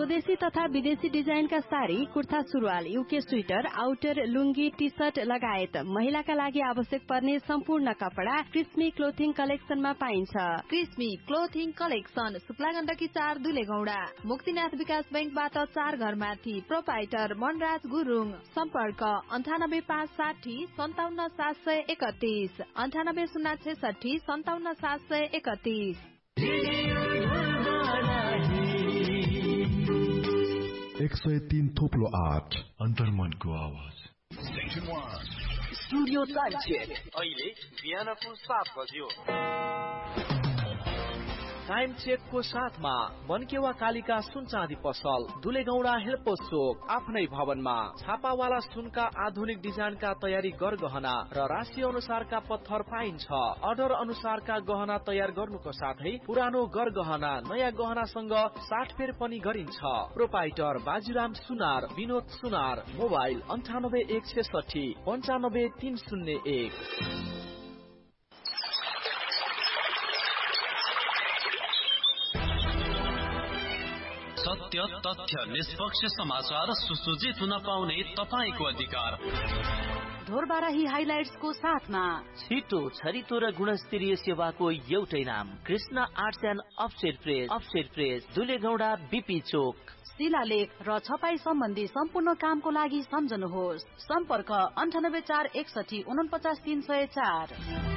स्वदेशी तथा विदेशी डिजाइनका साडी, कुर्ता सुरुवाल, UK sweater, outer, lungi, T short लगायत महिलाका लागि आवश्यक पर्ने सम्पूर्ण कपडा क्रिस्मी क्लोथिङ कलेक्सनमा पाइन्छ। क्रिस्मी क्लोथिङ कलेक्सन शुक्ला गण्डकी 4 दुलेगौडा, मुक्तिनाथ विकास बैंकबाट 4 घरमाथि। प्रोपाइटर मनराज गुरुङ। सम्पर्क 98560 57731 98066 57731। 103 थोप्लो 8 अन्तर्मनको आवाज। स्टुडियो टाइम चेक अहिले बिहानको 7 बज्यो। टाइम चेक को साथमा मनकेवा कालिका सुन चाँदी पसल, दुलेगौडा हेल्पोस चोक, आफ्नै भवनमा। छापावाला सुनका आधुनिक डिजाइनका तयारी गरगहना र राशि अनुसारका पत्थर पाइन्छ। अर्डर अनुसारका गहना तयार गर्नुको साथै पुरानो गरगहना नयाँ गहनासँग साटफेर पनि गरिन्छ। प्रोपाइटर बाजुराम सुनार, विनोद सुनार। मोबाइल 9816 95301। सत्य, तथ्य, निष्पक्ष समाचार सुसज्जित हुन पाउने तपाईको अधिकार। ढोरबाराही हाइलाइट्सको साथमा छिटो, छरितो र गुणस्तरीय सेवाको एउटै नाम Krishna arts and offset press, दुलेगौडा BP चोक। शिलालेख र छपाई सम्बन्धी सम्पूर्ण कामको लागि सम्झनुहोस्। सम्पर्क 9841 49 304।